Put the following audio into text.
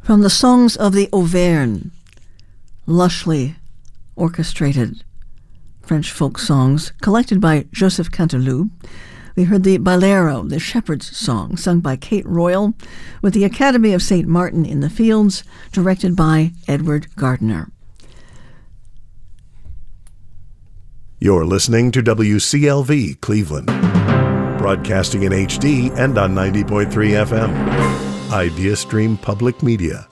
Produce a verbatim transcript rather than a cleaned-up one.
From the Songs of the Auvergne, lushly orchestrated French folk songs collected by Joseph Canteloup, we heard the Bolero, the Shepherd's Song, sung by Kate Royal, with the Academy of Saint Martin in the Fields, directed by Edward Gardner. You're listening to W C L V Cleveland, broadcasting in H D and on ninety point three F M. IdeaStream Public Media.